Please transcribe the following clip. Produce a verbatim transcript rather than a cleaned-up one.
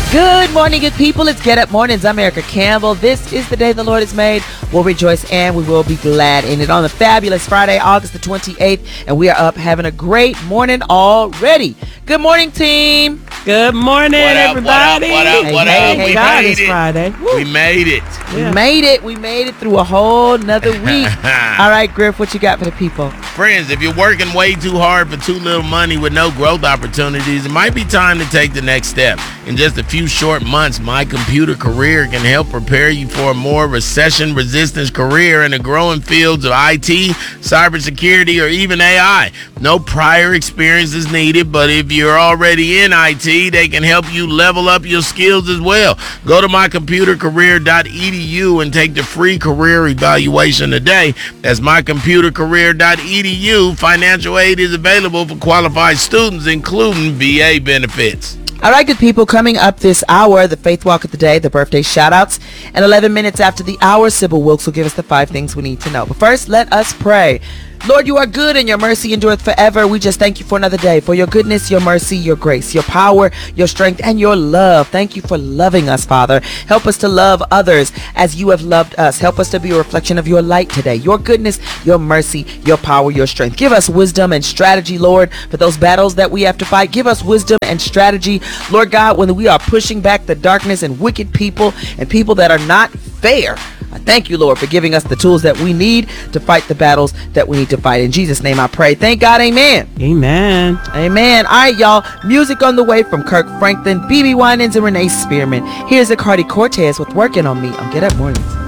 Good morning, good people. It's Get Up Mornings. I'm Erica Campbell. This is the day the Lord has made. We'll rejoice and we will be glad in it on the fabulous Friday, August the twenty-eighth. And we are up having a great morning already. Good morning, team. Good morning, What up, everybody. What up, what up, what Hey, up? hey, We God, made it's it. Friday. We made it. Yeah. We made it. We made it through a whole nother week. All right, Griff, what you got for the people? Friends, if you're working way too hard for too little money with no growth opportunities, it might be time to take the next step. In just a few short months, My Computer Career can help prepare you for a more recession-resistant career in the growing fields of I T, cybersecurity, or even A I. No prior experience is needed, but if you're already in I T, they can help you level up your skills as well. Go to my computer career dot e d u and take the free career evaluation today. That's my computer career dot e d u. Financial aid is available for qualified students, including V A benefits. All right, good people, coming up this hour, the Faith Walk of the Day, the birthday shout-outs, and eleven minutes after the hour, Sybil Wilkes will give us the five things we need to know. But first, let us pray. Lord, you are good and your mercy endureth forever. We just thank you for another day, for your goodness, your mercy, your grace, your power, your strength, and your love. Thank you for loving us, Father. Help us to love others as you have loved us. Help us to be a reflection of your light today, your goodness, your mercy, your power, your strength. Give us wisdom and strategy, Lord, for those battles that we have to fight. Give us wisdom and strategy, Lord God, when we are pushing back the darkness and wicked people and people that are not fair. I thank you, Lord, for giving us the tools that we need to fight the battles that we need to fight. In Jesus' name I pray. Thank God. Amen. Amen. Amen. All right, y'all. Music on the way from Kirk Franklin, B B Winans, and Renee Spearman. Here's a Cardi Cortez with Working on Me on Get Up Mornings.